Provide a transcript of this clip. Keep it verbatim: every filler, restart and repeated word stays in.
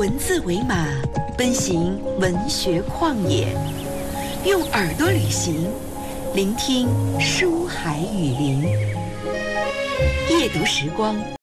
文字为马，奔行文学旷野，用耳朵旅行，聆听书海雨林。夜读时光，